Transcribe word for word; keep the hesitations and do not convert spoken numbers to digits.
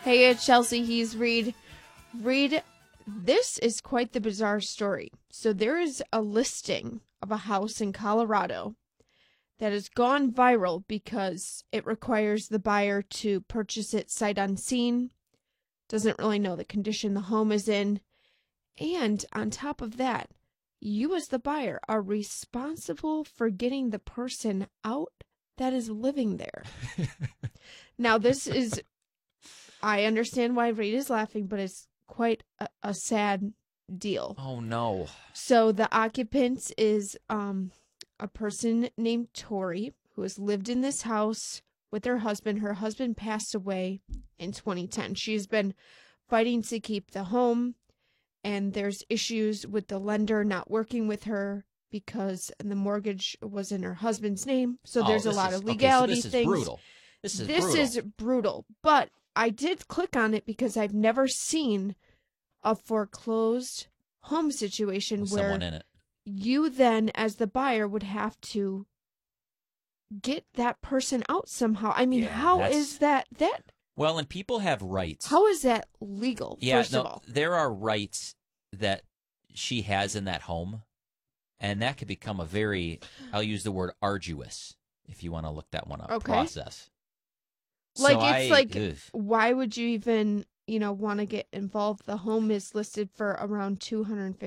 Hey, it's Chelsea. He's Reed. Reed, this is quite the bizarre story. So there is a listing of a house in Colorado that has gone viral because it requires the buyer to purchase it sight unseen, doesn't really know the condition the home is in, and on top of that, you as the buyer are responsible for getting the person out that is living there. Now, this is, I understand why Reed is laughing, but it's quite a, a sad deal. Oh, no. So the occupant is um, a person named Tori, who has lived in this house with her husband. Her husband passed away in twenty ten. She's been fighting to keep the home, and there's issues with the lender not working with her because the mortgage was in her husband's name. So Oh, there's a this lot is- of legality okay, so this things. Is brutal. This is this brutal. is brutal. But I did click on it because I've never seen a foreclosed home situation With where someone in it. you then, as the buyer, would have to get that person out somehow. I mean, Yeah, how that's- is that that Well, and people have rights. how is that legal? yeah, first no, of all, there are rights that she has in that home, and that could become a very, I'll use the word arduous, if you want to look that one up, Okay. process. like So it's I- like, ugh. why would you even, you know, want to get involved? The home is listed for around two hundred